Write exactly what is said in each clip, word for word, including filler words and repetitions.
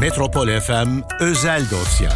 Metropol F M özel dosya.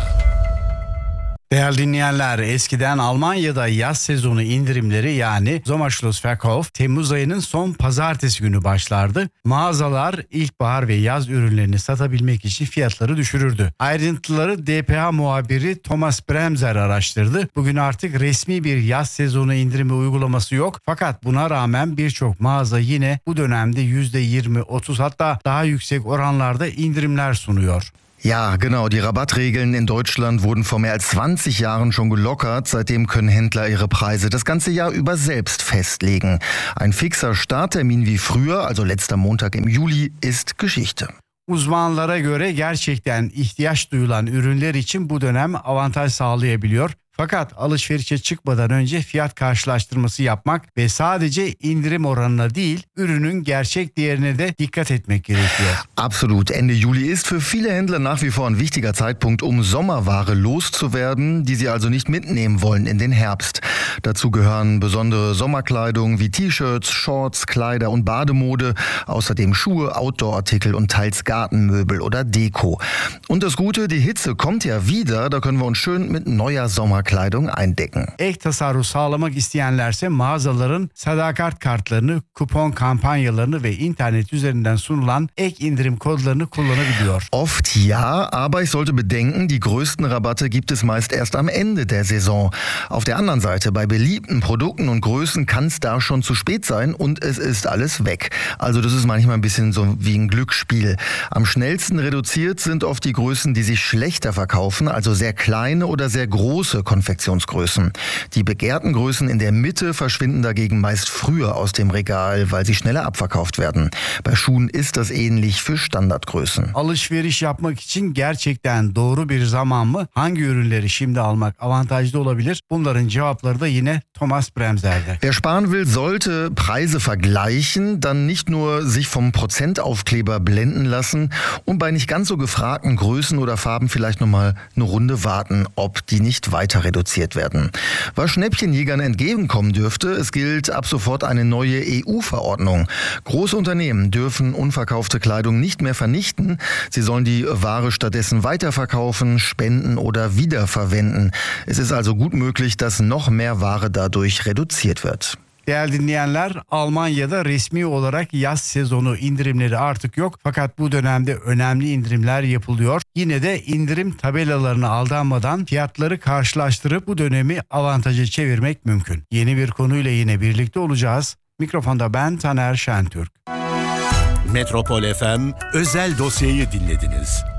Değerli dinleyenler, eskiden Almanya'da yaz sezonu indirimleri yani Sommerschlussverkauf Temmuz ayının son pazartesi günü başlardı. Mağazalar ilkbahar ve yaz ürünlerini satabilmek için fiyatları düşürürdü. Ayrıntıları D P A muhabiri Thomas Bremser araştırdı. Bugün artık resmi bir yaz sezonu indirimi uygulaması yok. Fakat buna rağmen birçok mağaza yine bu dönemde yüzde yirmi otuz hatta daha yüksek oranlarda indirimler sunuyor. Ja, genau. Die Rabattregeln in Deutschland wurden vor mehr als zwanzig Jahren schon gelockert. Seitdem können Händler ihre Preise das ganze Jahr über selbst festlegen. Ein fixer Starttermin wie früher, also letzter Montag im Juli, ist Geschichte. Uzmanlara göre gerçekten ihtiyaç duyulan ürünler için bu dönem avantaj sağlayabiliyor. Fakat alışverişe çıkmadan önce fiyat karşılaştırması yapmak ve sadece indirim oranına değil, ürünün gerçek değerine de dikkat etmek gerekiyor. Absolut. Ende Juli ist für viele Händler nach wie vor ein wichtiger Zeitpunkt, um Sommerware loszuwerden, die sie also nicht mitnehmen wollen in den Herbst. Dazu gehören besondere Sommerkleidung wie T-Shirts, Shorts, Kleider und Bademode, außerdem Schuhe, Outdoor-Artikel und teils Gartenmöbel oder Deko. Und das Gute, die Hitze kommt ja wieder, da können wir uns schön mit neuer Sommerkleidung Kleidung eindecken. Ek tasarruf sağlamak isteyenlerse mağazaların sadakat kartlarını, kupon kampanyalarını ve internet üzerinden sunulan ek indirim kodlarını kullanabiliyor. Oft ja, aber ich sollte bedenken, die größten Rabatte gibt es meist erst am Ende der Saison. Auf der anderen Seite, bei beliebten Produkten und Größen kann es da schon zu spät sein und es ist alles weg. Also das ist manchmal ein bisschen so wie ein Glücksspiel. Am schnellsten reduziert sind oft die Größen, die sich schlechter verkaufen, also sehr kleine oder sehr große Konfektionsgrößen. Die begehrten Größen in der Mitte verschwinden dagegen meist früher aus dem Regal, weil sie schneller abverkauft werden. Bei Schuhen ist das ähnlich für Standardgrößen. Alışveriş yapmak için gerçekten doğru bir zaman mı? Hangi ürünleri şimdi almak avantajlı olabilir? Bunların cevapları da yine Thomas Bremser'de. Wer sparen will, sollte Preise vergleichen, dann nicht nur sich vom Prozentaufkleber blenden lassen und bei nicht ganz so gefragten Größen oder Farben vielleicht nochmal eine Runde warten, ob die nicht weiter reduziert werden. Was Schnäppchenjägern entgegenkommen dürfte, es gilt ab sofort eine neue E U-Verordnung. Große Unternehmen dürfen unverkaufte Kleidung nicht mehr vernichten. Sie sollen die Ware stattdessen weiterverkaufen, spenden oder wiederverwenden. Es ist also gut möglich, dass noch mehr Ware dadurch reduziert wird. Değerli dinleyenler, Almanya'da resmi olarak yaz sezonu indirimleri artık yok. Fakat bu dönemde önemli indirimler yapılıyor. Yine de indirim tabelalarına aldanmadan fiyatları karşılaştırıp bu dönemi avantaja çevirmek mümkün. Yeni bir konuyla yine birlikte olacağız. Mikrofonda ben Taner Şentürk. Metropol F M özel dosyayı dinlediniz.